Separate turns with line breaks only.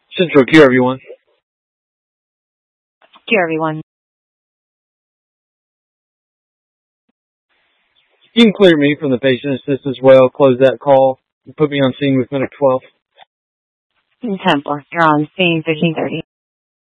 Central Q, everyone.
Q, everyone.
You can clear me from the patient assist as well. Close that call. Put me on scene with Medic 12.
Templar, you're on scene 1530.